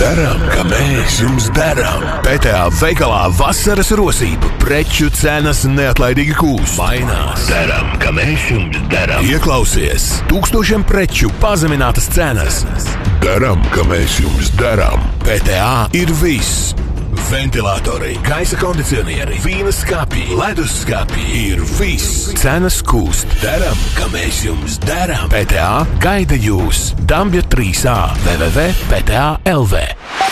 Darām, ka mēs jums darām. PTA veikalā vasaras rosība. Preču cenas neatlaidīgi kūst. Mainās. Darām, ka mēs jums darām. Ieklausies. Tūkstošiem preču pazeminātas cenas. Darām, ka mēs jums darām. PTA ir viss. Ventilatori, gaisa kondicionieri, vīna skāpji, ledus skāpji ir viss. Cenas kūst. Darām, ka mēs jums darām. PTA gaida jūs. Dambja 3A www.pta.lv